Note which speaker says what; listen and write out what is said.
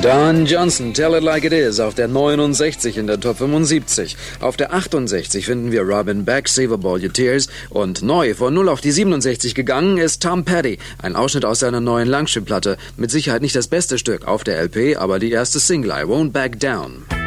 Speaker 1: Don Johnson, Tell It Like It Is, auf der 69 in der Top 75. Auf der 68 finden wir Robin Beck, Save Up All Your Tears. Und neu von 0 auf die 67 gegangen ist Tom Petty, ein Ausschnitt aus seiner neuen Langspielplatte. Mit Sicherheit nicht das beste Stück auf der LP, aber die erste Single, I Won't Back Down.